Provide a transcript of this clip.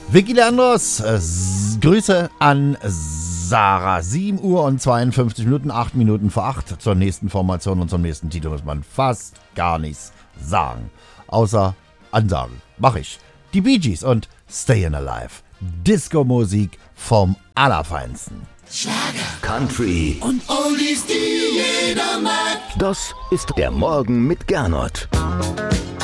Vicky Leandros, Grüße an Sarah. 7 Uhr und 52 Minuten, 8 Minuten vor 8 zur nächsten Formation und zum nächsten Titel muss man fast gar nichts sagen. Außer Ansagen. Mach ich. Die Bee Gees und Stayin' Alive. Disco-Musik vom Allerfeinsten. Schlager, Country und Oldies, die jeder mag. Das ist der Morgen mit Gernot.